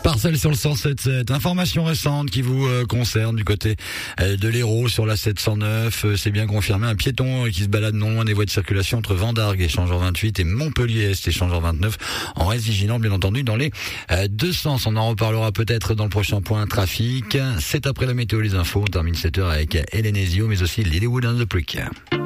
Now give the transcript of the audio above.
Parcelle sur le 107.7. Information récente qui vous concerne du côté de l'Hérault sur la 709. C'est bien confirmé. Un piéton qui se balade non loin des voies de circulation entre Vendargues, échangeur 28 et Montpellier-Est, échangeur 29. On reste vigilant, bien entendu, dans les deux sens. On en reparlera peut-être dans le prochain point trafic. C'est après la météo, les infos. On termine 7h avec Hélène Ezio, mais aussi Lilywood and the Prick.